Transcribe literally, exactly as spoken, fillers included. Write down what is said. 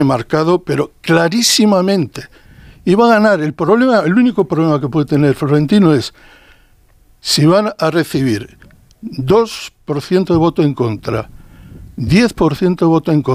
marcado, pero clarísimamente. Y va a ganar. El problema, el único problema que puede tener Florentino es si van a recibir dos por ciento de voto en contra, diez por ciento de voto en contra,